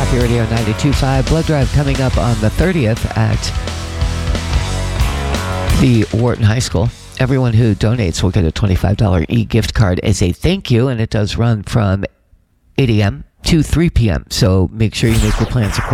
Happy Radio 92.5. Blood drive coming up on the 30th at the Wharton High School. Everyone who donates will get a $25 e-gift card as a thank you, and it does run from 8 a.m. to 3 p.m. So make sure you make your plans accordingly.